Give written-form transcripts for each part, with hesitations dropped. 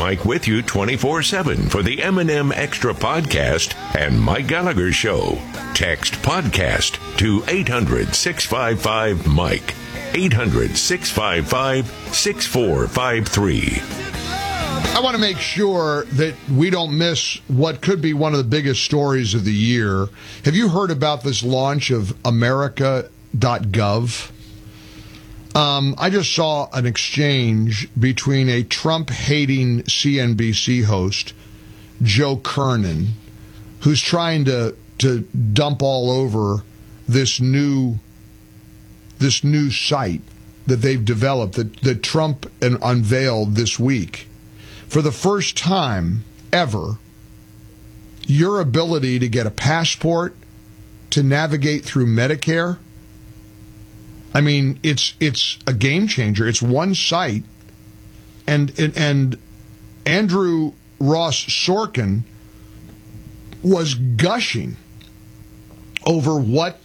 Mike with you 24/7 for the M&M Extra Podcast and Mike Gallagher Show. Text podcast to 800-655-MIKE. 800-655-6453. I want to make sure that we don't miss what could be one of the biggest stories of the year. Have you heard about this launch of America.gov? I just saw an exchange between a Trump-hating CNBC host, Joe Kernan, who's trying to dump all over this new site that they've developed that Trump unveiled this week. For the first time ever, your ability to get a passport, to navigate through Medicare, I mean, it's a game changer. It's one site, and Andrew Ross Sorkin was gushing over what,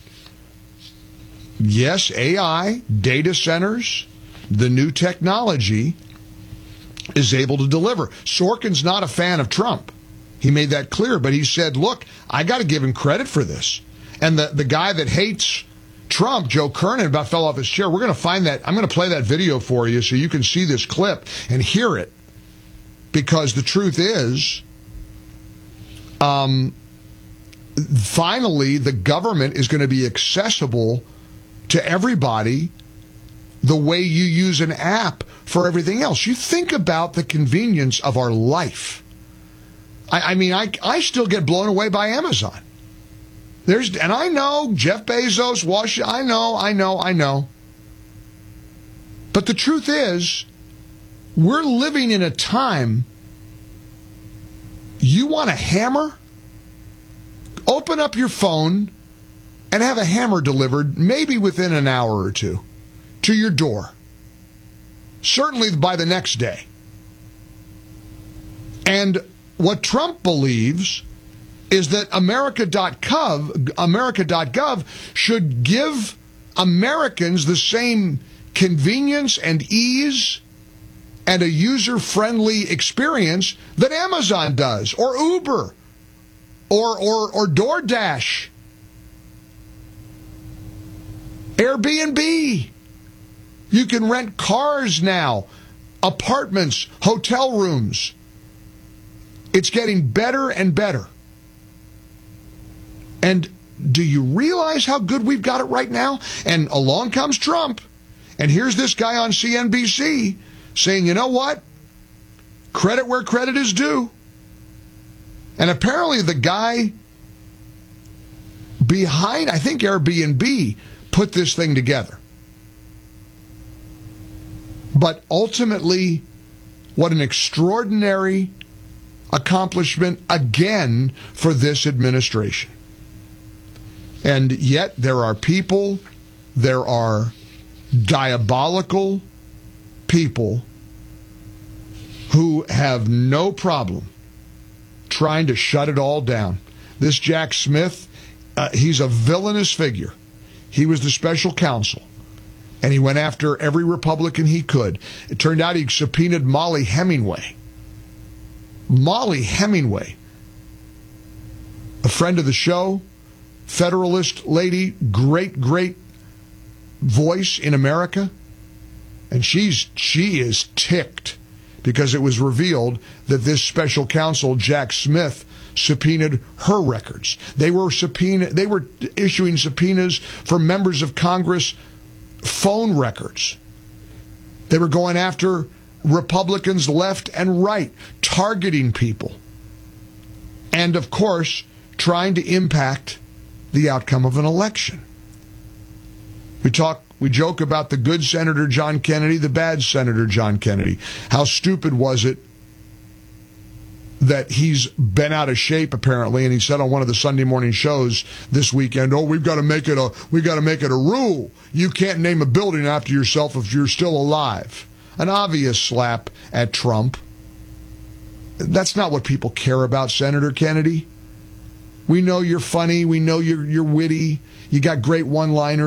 yes, AI, data centers, the new technology is able to deliver. Sorkin's not a fan of Trump. He made that clear, but he said, look, I got to give him credit for this. And the guy that hates Trump, Joe Kernan, about fell off his chair. We're going to find that. I'm going to play that video for you so you can see this clip and hear it. Because the truth is, finally, the government is going to be accessible to everybody the way you use an app for everything else. You think about the convenience of our life. I mean, I still get blown away by Amazon. And I know Jeff Bezos, I know. But the truth is, we're living in a time, you want a hammer? Open up your phone and have a hammer delivered maybe within an hour or two to your door. Certainly by the next day. And what Trump believes is that America.gov should give Americans the same convenience and ease and a user-friendly experience that Amazon does, or Uber, or DoorDash, Airbnb. You can rent cars now, apartments, hotel rooms. It's getting better and better. And do you realize how good we've got it right now? And along comes Trump. And here's this guy on CNBC saying, you know what? Credit where credit is due. And apparently the guy behind, I think Airbnb, put this thing together. But ultimately, what an extraordinary accomplishment again for this administration. And yet there are people, there are diabolical people who have no problem trying to shut it all down. This Jack Smith, he's a villainous figure. He was the special counsel, and he went after every Republican he could. It turned out he subpoenaed Mollie Hemingway. Mollie Hemingway, a friend of the show, Federalist lady, great voice in America. And she is ticked because it was revealed that this special counsel, Jack Smith, subpoenaed her records. They were issuing subpoenas for members of Congress phone records. They were going after Republicans left and right, targeting people. And of course, trying to impact the outcome of an election. We joke about the good Senator John Kennedy, the bad Senator John Kennedy. How stupid was it that he's been out of shape apparently, and he said on one of the Sunday morning shows this weekend, we've got to make it a rule. You can't name a building after yourself if you're still alive. An obvious slap at Trump. That's not what people care about, Senator Kennedy. We know you're funny. We know you're witty. You got great one-liners.